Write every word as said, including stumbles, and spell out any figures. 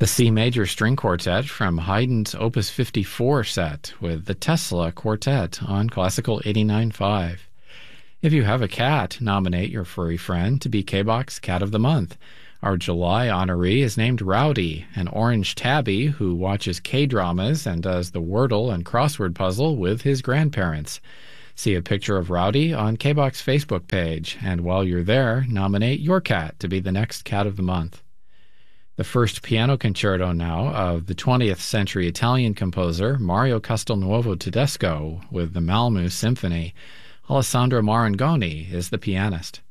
The C Major String Quartet from Haydn's Opus fifty-four set with the Tesla Quartet on Classical eighty-nine point five. If you have a cat, nominate your furry friend to be K-Box Cat of the Month. Our July honoree is named Rowdy, an orange tabby who watches K-dramas and does the Wordle and crossword puzzle with his grandparents. See a picture of Rowdy on K-Box Facebook page, and while you're there, nominate your cat to be the next Cat of the Month. The first piano concerto now of the twentieth century Italian composer Mario Castelnuovo Tedesco with the Malmö Symphony. Alessandro Marangoni is the pianist.